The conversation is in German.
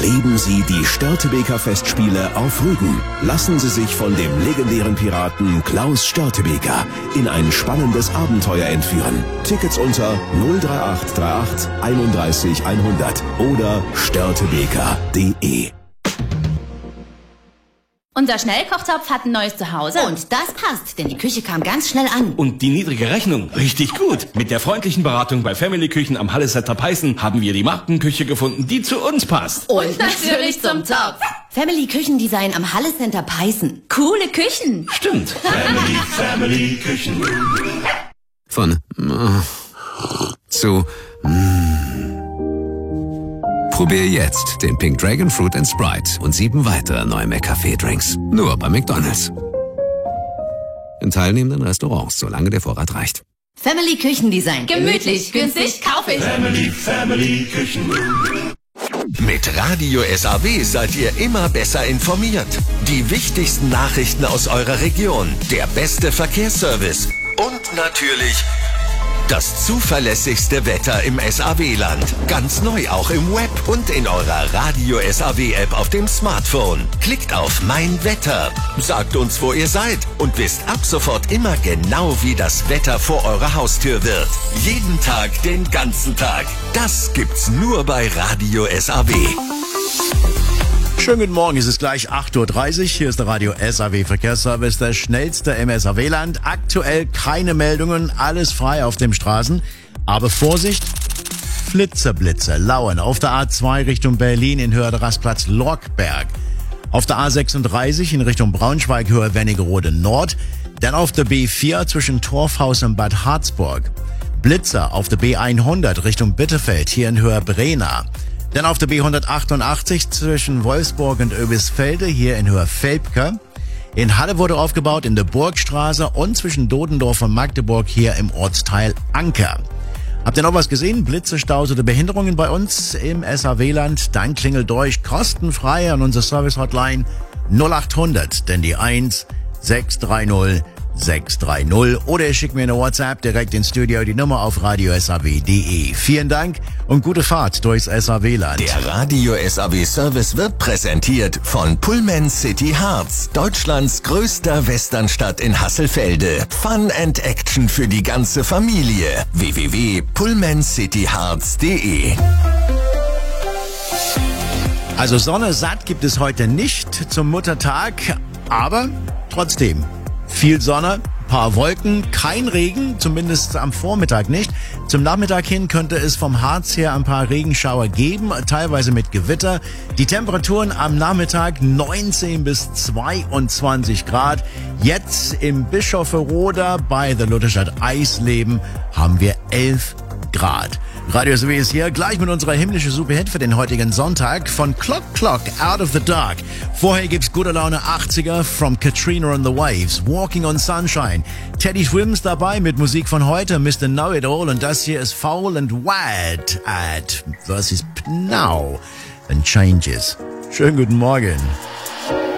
Erleben Sie die Störtebeker Festspiele auf Rügen. Lassen Sie sich von dem legendären Piraten Klaus Störtebeker in ein spannendes Abenteuer entführen. Tickets unter 03838 31 100 oder störtebeker.de. Unser Schnellkochtopf hat ein neues Zuhause. Und das passt, denn die Küche kam ganz schnell an. Und die niedrige Rechnung, richtig gut. Mit der freundlichen Beratung bei Family Küchen am Hallesetter Peißen haben wir die Markenküche gefunden, die zu uns passt. Und natürlich zum Topf. Family Küchendesign am Hallecenter Peißen. Coole Küchen. Stimmt. Family Küchen. Von zu Probier jetzt den Pink Dragon Fruit and Sprite und 7 weitere neue McCafé-Drinks. Nur bei McDonald's. In teilnehmenden Restaurants, solange der Vorrat reicht. Family Küchendesign. Gemütlich, günstig, kauf ich. Family Küchen. Mit Radio SAW seid ihr immer besser informiert. Die wichtigsten Nachrichten aus eurer Region, der beste Verkehrsservice und natürlich das zuverlässigste Wetter im SAW-Land. Ganz neu auch im Web und in eurer Radio SAW-App auf dem Smartphone. Klickt auf Mein Wetter, sagt uns, wo ihr seid und wisst ab sofort immer genau, wie das Wetter vor eurer Haustür wird. Jeden Tag, den ganzen Tag. Das gibt's nur bei Radio SAW. Schönen guten Morgen, es ist gleich 8.30 Uhr. Hier ist der Radio SAW Verkehrsservice, der schnellste im SAW-Land. Aktuell keine Meldungen, alles frei auf den Straßen. Aber Vorsicht, Blitze lauern auf der A2 Richtung Berlin in Höhe der Rastplatz Lorckberg. Auf der A36 in Richtung Braunschweig Höhe Wernigerode Nord. Dann auf der B4 zwischen Torfhaus und Bad Harzburg. Blitzer auf der B100 Richtung Bitterfeld hier in Höhe Brena. Dann auf der B188 zwischen Wolfsburg und Oebisfelde, hier in Höhe Velpke. In Halle wurde aufgebaut in der Burgstraße und zwischen Dodendorf und Magdeburg hier im Ortsteil Anker. Habt ihr noch was gesehen? Blitze, Staus oder Behinderungen bei uns im SAW-Land? Dann klingelt durch kostenfrei an unsere Service-Hotline 0800, denn die 1630 630 oder ihr schickt mir eine WhatsApp direkt ins Studio, die Nummer auf radiosaw.de. Vielen Dank und gute Fahrt durchs SAW-Land. Der Radio SAW Service wird präsentiert von Pullman City Harz, Deutschlands größter Westernstadt in Hasselfelde. Fun and Action für die ganze Familie. www.pullmancityharz.de. Also Sonne satt gibt es heute nicht zum Muttertag, aber trotzdem viel Sonne, paar Wolken, kein Regen, zumindest am Vormittag nicht. Zum Nachmittag hin könnte es vom Harz her ein paar Regenschauer geben, teilweise mit Gewitter. Die Temperaturen am Nachmittag 19 bis 22 Grad. Jetzt im Bischofferoder bei der Lutherstadt Eisleben haben wir 11 Grad. Radio SAW ist hier, gleich mit unserer himmlischen Superhit für den heutigen Sonntag von Clock Out of the Dark. Vorher gibt's gute Laune 80er from Katrina and the Waves, Walking on Sunshine. Teddy Swims dabei mit Musik von heute, Mr. Know-It-All, und das hier ist Foul and Wad at versus Pnau and Changes. Schönen guten Morgen.